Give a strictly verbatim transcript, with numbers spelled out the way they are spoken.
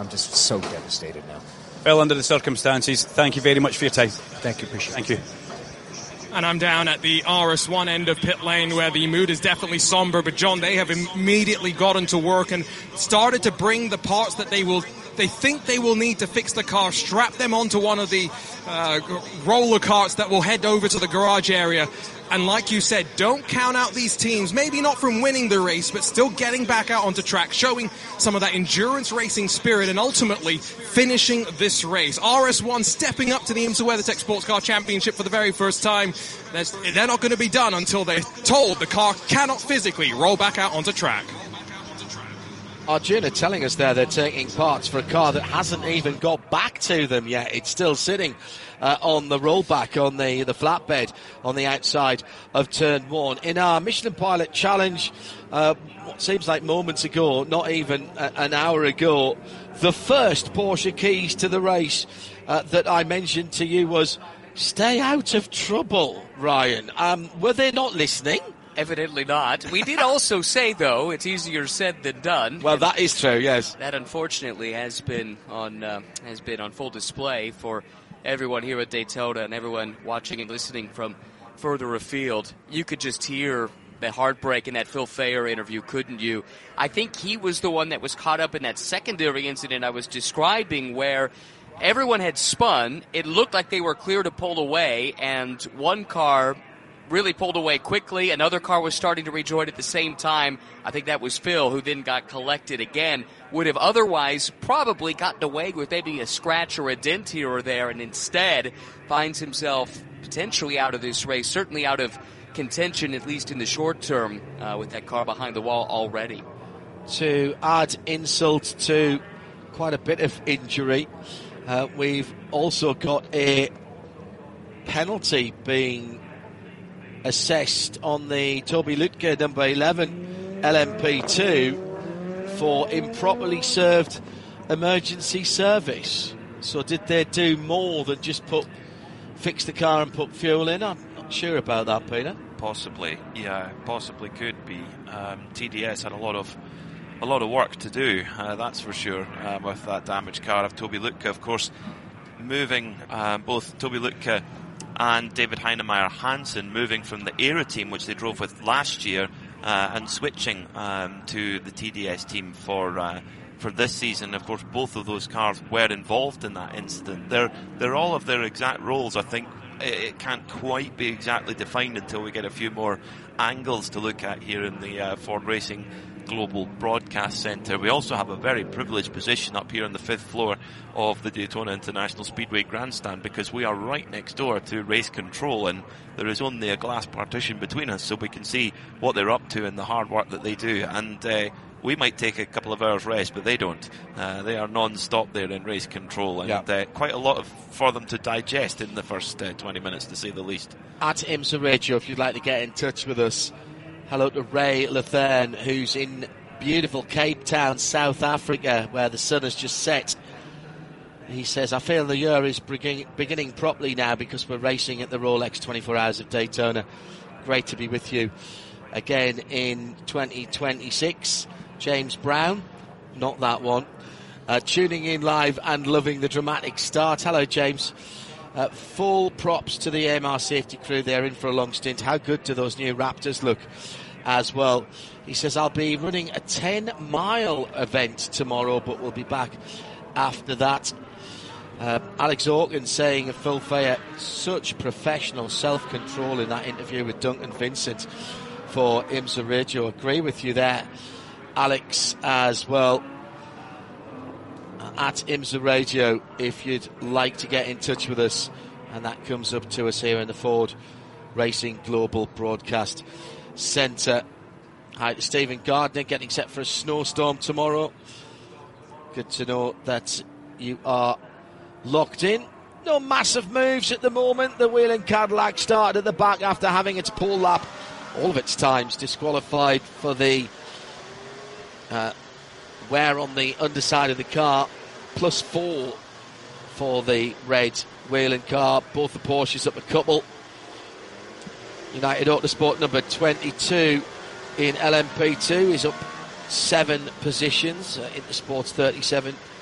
I'm just so devastated now. Well, under the circumstances, thank you very much for your time. Thank you, appreciate thank it. Thank you. And I'm down at the R S one end of pit lane where the mood is definitely somber. But, John, they have immediately gotten to work and started to bring the parts that they will, they think they will need to fix the car, strap them onto one of the uh, roller carts that will head over to the garage area. And like you said, don't count out these teams, maybe not from winning the race, but still getting back out onto track, showing some of that endurance racing spirit and ultimately finishing this race. R S one stepping up to the IMSA WeatherTech Sports Car Championship for the very first time. There's, they're not going to be done until they're told the car cannot physically roll back out onto track. Arjuna telling us there they're taking parts for a car that hasn't even got back to them yet. It's still sitting uh, on the rollback, on the, the flatbed on the outside of turn one. In our Michelin Pilot Challenge, uh, what seems like moments ago, not even a, an hour ago, the first Porsche keys to the race uh, that I mentioned to you was stay out of trouble, Ryan. Um, were they not listening? Evidently not. We did also say, though, it's easier said than done. Well, that is true, yes. That, unfortunately, has been on uh, has been on full display for everyone here at Daytona and everyone watching and listening from further afield. You could just hear the heartbreak in that Phil Fayer interview, couldn't you? I think he was the one that was caught up in that secondary incident I was describing where everyone had spun. It looked like they were clear to pull away, and one car really pulled away quickly. Another car was starting to rejoin at the same time. I think that was Phil, who then got collected again. Would have otherwise probably gotten away with maybe a scratch or a dent here or there, and instead finds himself potentially out of this race, certainly out of contention, at least in the short term, uh, with that car behind the wall already. To add insult to quite a bit of injury, uh, we've also got a penalty being assessed on the Toby Lutke number eleven L M P two for improperly served emergency service. So did they do more than just put fix the car and put fuel in? I'm not sure about that, Peter. Possibly, yeah, possibly could be. Um, T D S had a lot of a lot of work to do, uh, that's for sure, uh, with that damaged car of Toby Lutke. Of course, moving uh, both Toby Lutke and David Heinemeier Hansen moving from the ERA team, which they drove with last year, uh, and switching um, to the T D S team for uh, for this season. Of course, both of those cars were involved in that incident. They're they're all of their exact roles. I think it, it can't quite be exactly defined until we get a few more angles to look at here in the uh, Ford Racing Global Broadcast Centre. We also have a very privileged position up here on the fifth floor of the Daytona International Speedway Grandstand, because we are right next door to race control, and there is only a glass partition between us, so we can see what they're up to and the hard work that they do. And uh, we might take a couple of hours rest, but they don't. Uh, they are non-stop there in race control, and yep. uh, quite a lot of, for them to digest in the first uh, twenty minutes, to say the least. At IMSA Radio, if you'd like to get in touch with us. Hello to Ray Letherne, who's in beautiful Cape Town, South Africa, where the sun has just set. He says, I feel the year is beginning, beginning properly now because we're racing at the Rolex twenty-four Hours of Daytona. Great to be with you again in twenty twenty-six. James Brown, not that one, uh, tuning in live and loving the dramatic start. Hello, James. Uh, full props to the A M R safety crew. They're in for a long stint. How good do those new Raptors look as well? He says, I'll be running a ten mile event tomorrow, but we'll be back after that. Uh, Alex Orkin saying of Phil Fayer, such professional self-control in that interview with Duncan Vincent for IMSA Radio. Agree with you there, Alex, as well. At IMSA Radio, if you'd like to get in touch with us, and that comes up to us here in the Ford Racing Global Broadcast Centre. Hi to Stephen Gardner, getting set for a snowstorm tomorrow. Good to know that you are locked in. No massive moves at the moment. The Whelen Cadillac started at the back after having its pole lap all of its times disqualified for the uh, wear on the underside of the car. Plus four for the red Whelen car. Both the Porsches up a couple. United Autosport number twenty-two in L M P two is up seven positions. Uh, Intersport's thirty-seven